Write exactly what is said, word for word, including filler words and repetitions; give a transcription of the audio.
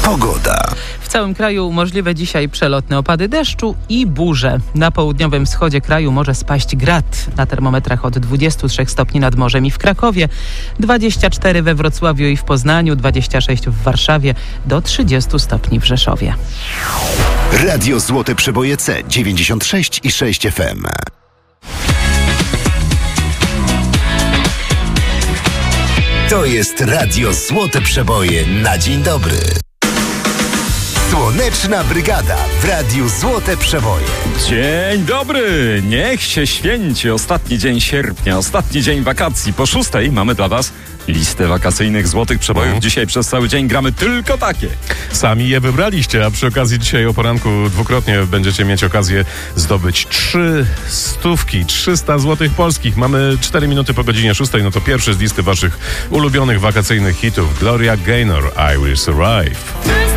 Pogoda. W całym kraju możliwe dzisiaj przelotne opady deszczu i burze. Na południowym wschodzie kraju może spaść grad. Na termometrach od dwudziestu trzech stopni nad morzem i w Krakowie, dwadzieścia cztery we Wrocławiu i w Poznaniu, dwadzieścia sześć w Warszawie, do trzydziestu stopni w Rzeszowie. Radio Złote Przeboje C dziewięćdziesiąt sześć i sześć F M. To jest Radio Złote Przeboje na dzień dobry. Słoneczna Brygada w Radiu Złote Przeboje. Dzień dobry! Niech się święci ostatni dzień sierpnia, ostatni dzień wakacji. Po szóstej mamy dla Was listę wakacyjnych Złotych Przebojów. Mm. Dzisiaj przez cały dzień gramy tylko takie. Sami je wybraliście, a przy okazji dzisiaj o poranku dwukrotnie będziecie mieć okazję zdobyć trzy stówki, trzysta złotych polskich. Mamy cztery minuty po godzinie szóstej, no to pierwszy z listy Waszych ulubionych wakacyjnych hitów. Gloria Gaynor, I Will Survive.